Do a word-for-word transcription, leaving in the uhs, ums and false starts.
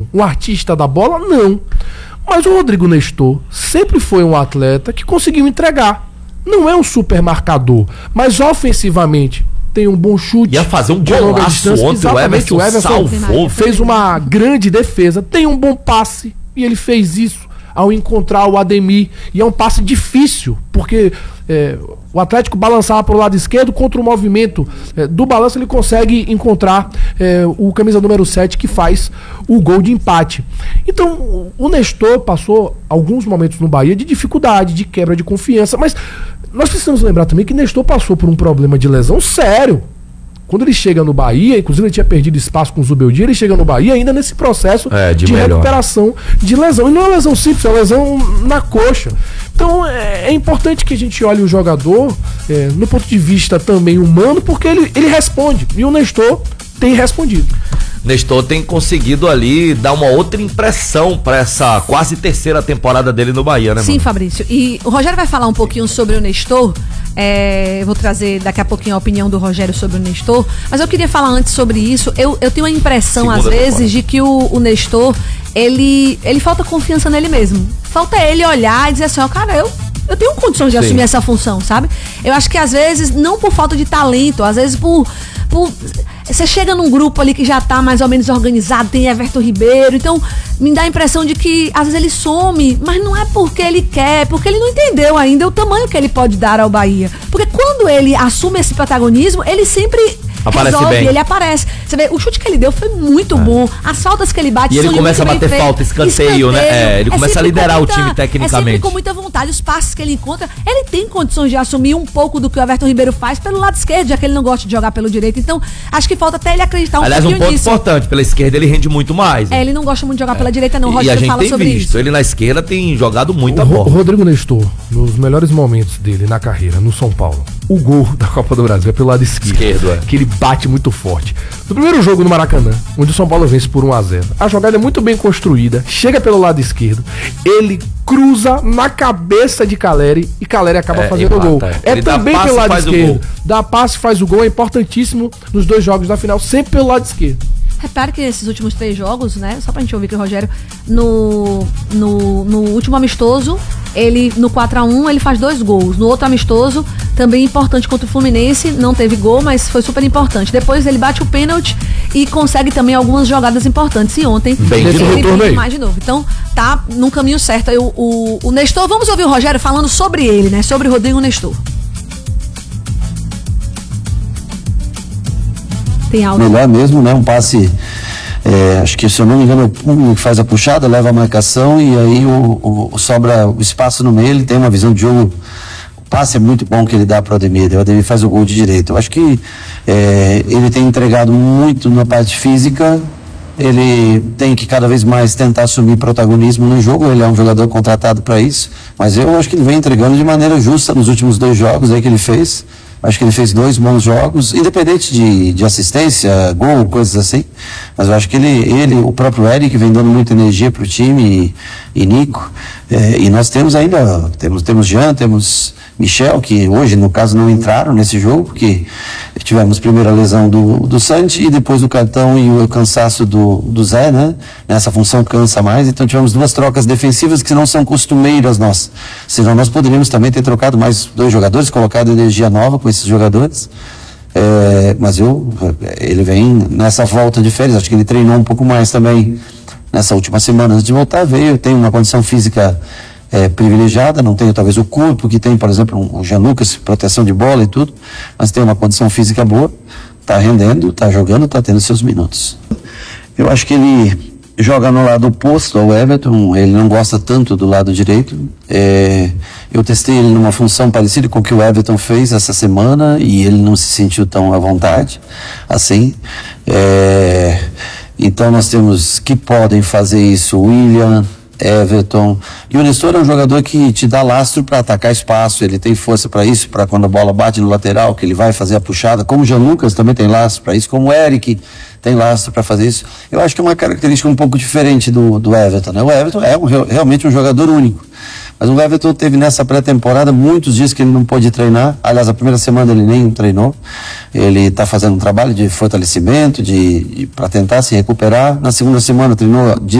um artista da bola? Não. Mas o Rodrigo Nestor sempre foi um atleta que conseguiu entregar. Não é um super marcador, mas ofensivamente tem um bom chute. Ia fazer um golaço ontem, o Everton, o Everton salvou. Fez uma grande defesa, tem um bom passe, e ele fez isso ao encontrar o Ademir. E é um passe difícil, porque é, o Atlético balançava para o lado esquerdo, contra o movimento é, do balanço ele consegue encontrar é, o camisa número sete que faz o gol de empate. Então o Nestor passou alguns momentos no Bahia de dificuldade, de quebra de confiança, mas nós precisamos lembrar também que Nestor passou por um problema de lesão sério. Quando ele chega no Bahia, inclusive ele tinha perdido espaço com o Zubeldia, ele chega no Bahia ainda nesse processo é, de, de recuperação de lesão. E não é uma lesão simples, é uma lesão na coxa. Então é, é importante que a gente olhe o jogador é, no ponto de vista também humano, porque ele, ele responde. E o Nestor tem respondido. Nestor tem conseguido ali dar uma outra impressão para essa quase terceira temporada dele no Bahia, né, Sim, mano? Fabrício. E o Rogério vai falar um pouquinho sobre o Nestor. É, eu vou trazer daqui a pouquinho a opinião do Rogério sobre o Nestor. Mas eu queria falar antes sobre isso. Eu, eu tenho a impressão, Segunda às vezes, temporada. de que o, o Nestor, ele, ele falta confiança nele mesmo. Falta ele olhar e dizer assim, ó, cara, eu... Eu tenho condições de Sim. assumir essa função, sabe? Eu acho que às vezes, não por falta de talento, às vezes por, por... Você chega num grupo ali que já tá mais ou menos organizado, tem Everton Ribeiro, então me dá a impressão de que às vezes ele some, mas não é porque ele quer, porque ele não entendeu ainda o tamanho que ele pode dar ao Bahia. Porque quando ele assume esse protagonismo, ele sempre... Aparece resolve, bem. ele aparece. Você vê, o chute que ele deu foi muito é. bom. As faltas que ele bate E ele começa a bater falta, escanteio, escanteio, né? É, ele é começa a liderar muita, o time tecnicamente. É sempre com muita vontade. Os passes que ele encontra, ele tem condições de assumir um pouco do que o Everton Ribeiro faz pelo lado esquerdo, já que ele não gosta de jogar pelo direito. Então, acho que falta até ele acreditar um Aliás, pouquinho um ponto nisso. importante, pela esquerda ele rende muito mais. É, ele não gosta muito de jogar é. pela direita, não. O Rogério fala sobre visto. isso. Ele na esquerda tem jogado muita o bola. O Rodrigo Nestor, nos melhores momentos dele na carreira, no São Paulo, o gol da Copa do Brasil é pelo lado esquerdo. Esquerdo, é. Que ele bate muito forte. No primeiro jogo no Maracanã, onde o São Paulo vence por um a zero, a jogada é muito bem construída, chega pelo lado esquerdo, ele cruza na cabeça de Caleri e Caleri acaba é, fazendo o gol. É, é também pelo lado esquerdo. Dá passe, faz o gol, é importantíssimo nos dois jogos da final, sempre pelo lado esquerdo. Repare que nesses últimos três jogos, né? Só pra gente ouvir aqui o Rogério, no, no, no último amistoso, ele no quatro a um ele faz dois gols. No outro amistoso, também importante contra o Fluminense, não teve gol, mas foi super importante. Depois ele bate o pênalti e consegue também algumas jogadas importantes. E ontem Bem ele fez mais de novo. Então tá no caminho certo aí o, o, o Nestor. Vamos ouvir o Rogério falando sobre ele, né? Sobre o Rodrigo Nestor. Tem algo. Melhor mesmo, né? Um passe, é, acho que se eu não me engano, o que faz a puxada, leva a marcação e aí o, o, o sobra o espaço no meio, ele tem uma visão de jogo. O passe é muito bom que ele dá para o Ademir, o Ademir faz o gol de direito. Eu acho que é, ele tem entregado muito na parte física, ele tem que cada vez mais tentar assumir protagonismo no jogo, ele é um jogador contratado para isso, mas eu acho que ele vem entregando de maneira justa nos últimos dois jogos aí que ele fez. Acho que ele fez dois bons jogos, independente de, de assistência, gol, coisas assim. Mas eu acho que ele, ele o próprio Eric vem dando muita energia pro time e, e Nico. É, e nós temos ainda, temos, temos Jean, temos Michel, que hoje, no caso, não entraram nesse jogo, porque tivemos primeiro a lesão do, do Santi e depois o cartão e o cansaço do, do Zé, né? Nessa função cansa mais. Então tivemos duas trocas defensivas que não são costumeiras nossas. Senão nós poderíamos também ter trocado mais dois jogadores, colocado energia nova com esses jogadores. É, mas eu, ele vem nessa volta de férias, acho que ele treinou um pouco mais também nessa última semana antes de voltar, veio, tem uma condição física É, privilegiada, não tenho talvez o corpo que tem, por exemplo, um, o Jean Lucas, proteção de bola e tudo, mas tem uma condição física boa, tá rendendo, tá jogando, tá tendo seus minutos. Eu acho que ele joga no lado oposto ao Everton, ele não gosta tanto do lado direito. É, eu testei ele numa função parecida com o que o Everton fez essa semana e ele não se sentiu tão à vontade assim. É, então nós temos que podem fazer isso, William, Everton, e o Nestor é um jogador que te dá lastro para atacar espaço, ele tem força para isso, para quando a bola bate no lateral, que ele vai fazer a puxada, como o Jean Lucas também tem lastro para isso, como o Eric tem lastro para fazer isso. Eu acho que é uma característica um pouco diferente do, do Everton, né? O Everton é um, realmente um jogador único, mas o Everton teve nessa pré-temporada muitos dias que ele não pôde treinar. Aliás, a primeira semana ele nem treinou, ele está fazendo um trabalho de fortalecimento, de, de para tentar se recuperar. Na segunda semana treinou